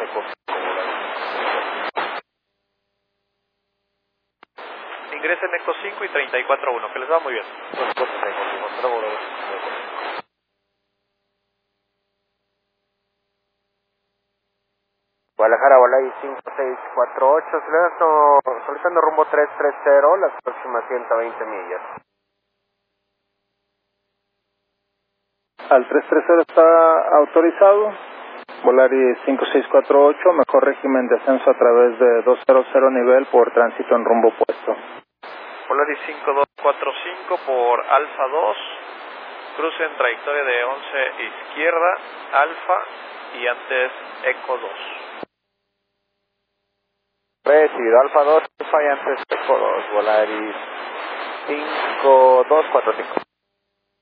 Eco 5, ingresen Eco 5 y 34-1, que les va muy bien. Guadalajara, Volay 5648, solicitando rumbo 330, las próximas 120 millas. Al 330 está autorizado. Volaris 5648, mejor régimen de ascenso a través de 200 nivel por tránsito en rumbo opuesto. Volaris 5245 por Alfa 2, cruce en trayectoria de 11 izquierda, Alfa y antes Eco 2. Recibido, Alfa 2, Alfa y antes Eco 2, Volaris 5245.